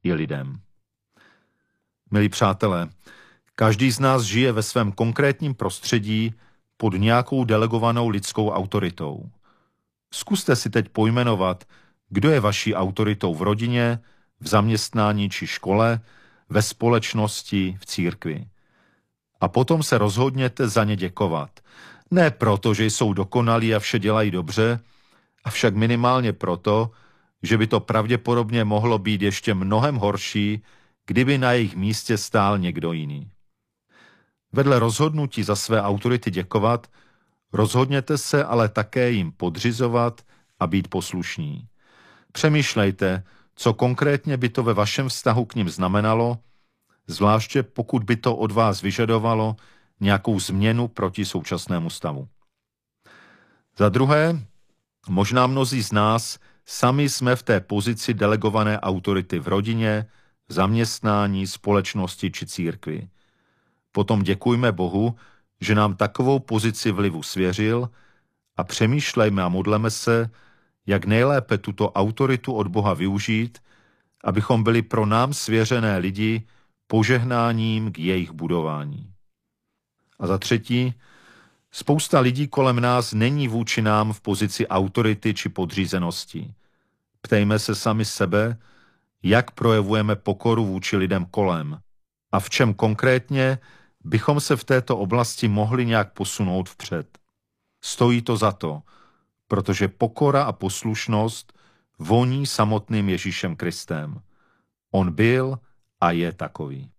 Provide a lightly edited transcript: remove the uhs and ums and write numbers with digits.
i lidem. Milí přátelé, každý z nás žije ve svém konkrétním prostředí pod nějakou delegovanou lidskou autoritou. Zkuste si teď pojmenovat, kdo je vaší autoritou v rodině, v zaměstnání či škole, ve společnosti, v církvi. A potom se rozhodněte za ně děkovat. Ne proto, že jsou dokonalí a vše dělají dobře, avšak minimálně proto, že by to pravděpodobně mohlo být ještě mnohem horší, kdyby na jejich místě stál někdo jiný. Vedle rozhodnutí za své autority děkovat, rozhodněte se ale také jim podřizovat a být poslušní. Přemýšlejte, co konkrétně by to ve vašem vztahu k nim znamenalo, zvláště pokud by to od vás vyžadovalo nějakou změnu proti současnému stavu. Za druhé, možná mnozí z nás sami jsme v té pozici delegované autority v rodině, v zaměstnání, společnosti či církvi. Potom děkujme Bohu, že nám takovou pozici vlivu svěřil a přemýšlejme a modleme se, jak nejlépe tuto autoritu od Boha využít, abychom byli pro nám svěřené lidi požehnáním k jejich budování. A za třetí, spousta lidí kolem nás není vůči nám v pozici autority či podřízenosti. Ptejme se sami sebe, jak projevujeme pokoru vůči lidem kolem a v čem konkrétně bychom se v této oblasti mohli nějak posunout vpřed. Stojí to za to, protože pokora a poslušnost voní samotným Ježíšem Kristem. On byl a je takový.